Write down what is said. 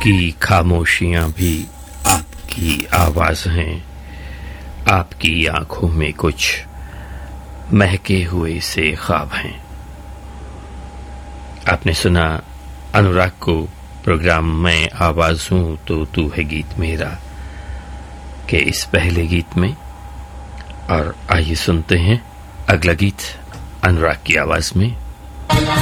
आपकी खामोशियां भी आपकी आवाज हैं, आपकी आंखों में कुछ महके हुए से ख्वाब हैं। आपने सुना अनुराग को प्रोग्राम में आवाज हूं तो तू है गीत मेरा के इस पहले गीत में। और आइए सुनते हैं अगला गीत अनुराग की आवाज में।